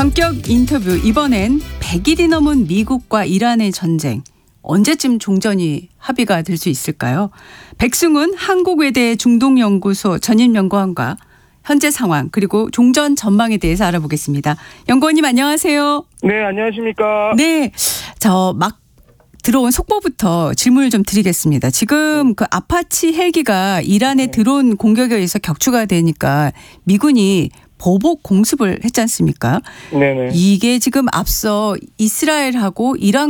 성격 인터뷰. 이번엔 100일이 넘은 미국과 이란의 전쟁. 언제쯤 종전이 합의가 될 수 있을까요? 백승훈 한국외대 중동연구소 전임연구원과 현재 상황 그리고 종전 전망에 대해서 알아보겠습니다. 연구원님 안녕하세요. 네, 안녕하십니까. 네, 저 막 들어온 속보부터 질문을 좀 드리겠습니다. 지금 그 아파치 헬기가 이란의 드론 공격에 의해서 격추가 되니까 미군이 보복 공습을 했지 않습니까? 네네. 이게 지금 앞서 이스라엘하고 이란